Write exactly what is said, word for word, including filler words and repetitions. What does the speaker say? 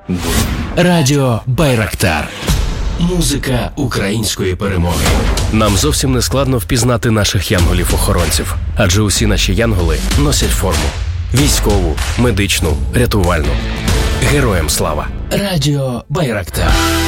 Радіо Байрактар. Музика української перемоги. Нам зовсім не складно впізнати наших янголів-охоронців, адже усі наші янголи носять форму. Військову, медичну, рятувальну. Героям слава. Радіо Байрактар.